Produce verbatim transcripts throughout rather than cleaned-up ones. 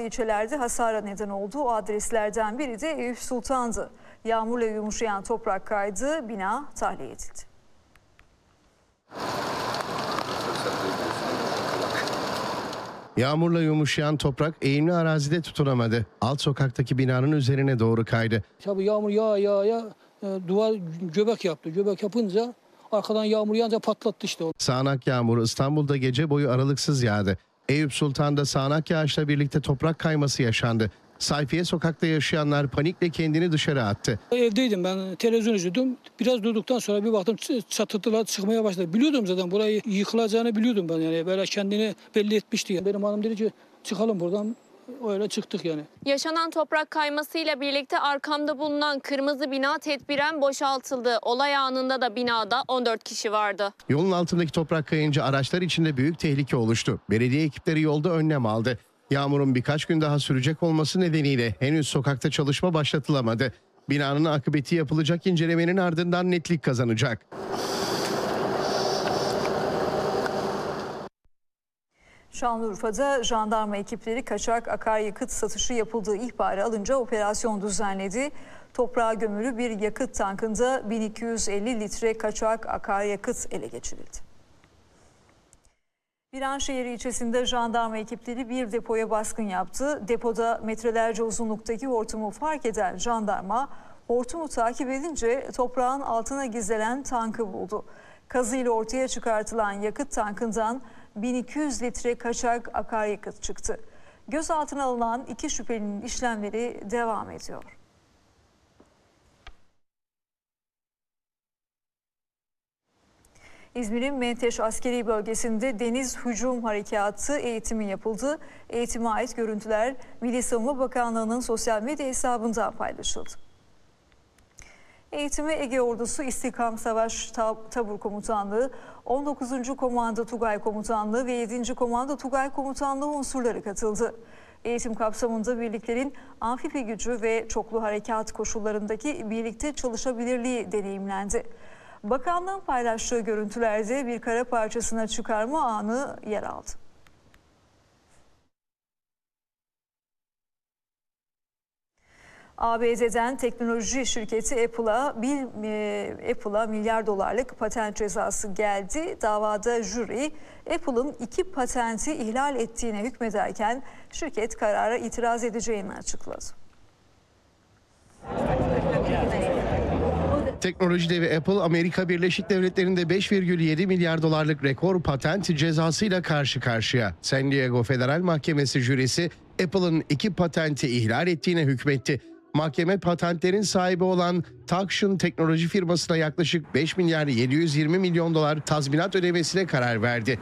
ilçelerde hasara neden oldu. O adreslerden biri de Eyüp Sultan'dı. Yağmurla yumuşayan toprak kaydı, bina tahliye edildi. Yağmurla yumuşayan toprak eğimli arazide tutunamadı. Alt sokaktaki binanın üzerine doğru kaydı. Tabii yağmur yağ yağ yağ e, duvar göbek yaptı. Göbek yapınca arkadan yağmur yağınca patlattı işte. Sağanak yağmur İstanbul'da gece boyu aralıksız yağdı. Eyüp Sultan'da sağanak yağışla birlikte toprak kayması yaşandı. Sayfiye sokakta yaşayanlar panikle kendini dışarı attı. Evdeydim, ben televizyon izliyordum. Biraz durduktan sonra bir baktım çatılar çıkmaya başladı. Biliyordum zaten burayı yıkılacağını biliyordum ben, yani böyle kendini belli etmişti. Yani. Benim hanım dedi ki çıkalım buradan. Öyle çıktık yani. Yaşanan toprak kaymasıyla birlikte arkamda bulunan kırmızı bina tedbiren boşaltıldı. Olay anında da binada on dört kişi vardı. Yolun altındaki toprak kayınca araçlar içinde büyük tehlike oluştu. Belediye ekipleri yolda önlem aldı. Yağmurun birkaç gün daha sürecek olması nedeniyle henüz sokakta çalışma başlatılamadı. Binanın akıbeti yapılacak incelemenin ardından netlik kazanacak. Şanlıurfa'da jandarma ekipleri kaçak akaryakıt satışı yapıldığı ihbarı alınca operasyon düzenledi. Toprağa gömülü bir yakıt tankında bin iki yüz elli litre kaçak akaryakıt ele geçirildi. Viranşehir ilçesinde jandarma ekipleri bir depoya baskın yaptı. Depoda metrelerce uzunluktaki hortumu fark eden jandarma hortumu takip edince toprağın altına gizlenen tankı buldu. Kazıyla ortaya çıkartılan yakıt tankından bin iki yüz litre kaçak akaryakıt çıktı. Gözaltına alınan iki şüphelinin işlemleri devam ediyor. İzmir'in Menteş Askeri Bölgesi'nde deniz hücum harekatı eğitimi yapıldı. Eğitime ait görüntüler Milli Savunma Bakanlığı'nın sosyal medya hesabından paylaşıldı. Eğitime Ege Ordusu İstihkam Savaş Tabur Komutanlığı, on dokuzuncu Komando Tugay Komutanlığı ve yedinci Komando Tugay Komutanlığı unsurları katıldı. Eğitim kapsamında birliklerin amfibi gücü ve çoklu harekat koşullarındaki birlikte çalışabilirliği deneyimlendi. Bakanlığın paylaştığı görüntülerde bir kara parçasına çıkarma anı yer aldı. A B D'den teknoloji şirketi Apple'a Apple'a milyar dolarlık patent cezası geldi. Davada jüri Apple'ın iki patenti ihlal ettiğine hükmederken şirket karara itiraz edeceğini açıkladı. Teknoloji devi Apple, Amerika Birleşik Devletleri'nde beş virgül yedi milyar dolarlık rekor patent cezasıyla karşı karşıya. San Diego Federal Mahkemesi jürisi Apple'ın iki patenti ihlal ettiğine hükmetti. Mahkeme patentlerin sahibi olan Takshin teknoloji firmasına yaklaşık beş milyar yedi yüz yirmi milyon dolar tazminat ödemesine karar verdi.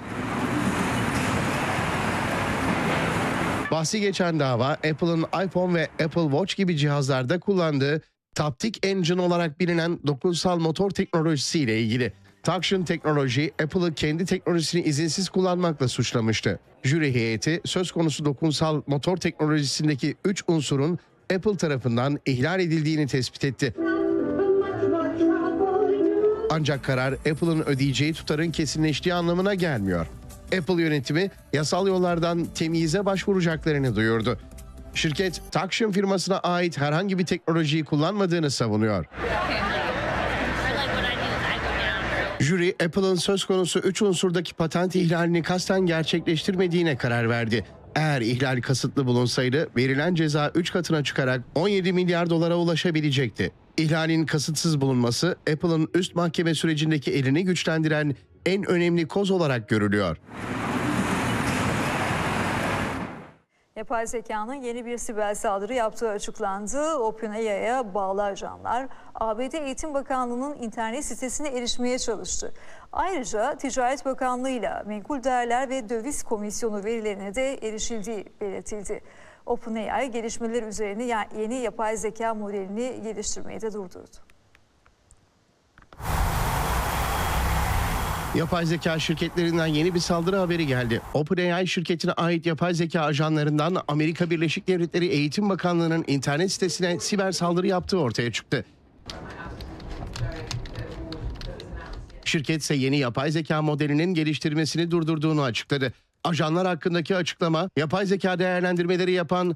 Bahsi geçen dava Apple'ın iPhone ve Apple Watch gibi cihazlarda kullandığı Taptic Engine olarak bilinen dokunsal motor teknolojisiyle ilgili. Takshin Teknoloji, Apple'ı kendi teknolojisini izinsiz kullanmakla suçlamıştı. Jüri heyeti söz konusu dokunsal motor teknolojisindeki üç unsurun Apple tarafından ihlal edildiğini tespit etti. Ancak karar Apple'ın ödeyeceği tutarın kesinleştiği anlamına gelmiyor. Apple yönetimi yasal yollardan temyize başvuracaklarını duyurdu. Şirket, Takshin firmasına ait herhangi bir teknolojiyi kullanmadığını savunuyor. Jüri, Apple'ın söz konusu üç unsurdaki patent ihlalini kasten gerçekleştirmediğine karar verdi. Eğer ihlal kasıtlı bulunsaydı verilen ceza üç katına çıkarak on yedi milyar dolara ulaşabilecekti. İhlalin kasıtsız bulunması Apple'ın üst mahkeme sürecindeki elini güçlendiren en önemli koz olarak görülüyor. Yapay zekanın yeni bir siber saldırı yaptığı açıklandı. OpenAI'ya bağlı ajanlar A B D Eğitim Bakanlığı'nın internet sitesine erişmeye çalıştı. Ayrıca Ticaret Bakanlığı ile Menkul Değerler ve Döviz Komisyonu verilerine de erişildiği belirtildi. OpenAI gelişmeler üzerine yeni yapay zeka modelini geliştirmeyi de durdurdu. Yapay zeka şirketlerinden yeni bir saldırı haberi geldi. OpenAI şirketine ait yapay zeka ajanlarından Amerika Birleşik Devletleri Eğitim Bakanlığı'nın internet sitesine siber saldırı yaptığı ortaya çıktı. Şirket ise yeni yapay zeka modelinin geliştirmesini durdurduğunu açıkladı. Ajanlar hakkındaki açıklama, yapay zeka değerlendirmeleri yapan